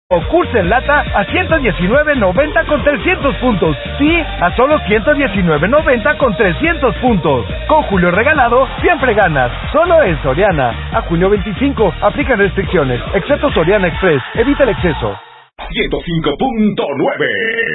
O Cursa en lata a $119.90 con 300 puntos. Sí, a solo $119.90 con 300 puntos. Con Julio Regalado, siempre ganas. Solo en Soriana. A junio 25. Aplican restricciones. Excepto Soriana Express. Evita el exceso. 105.9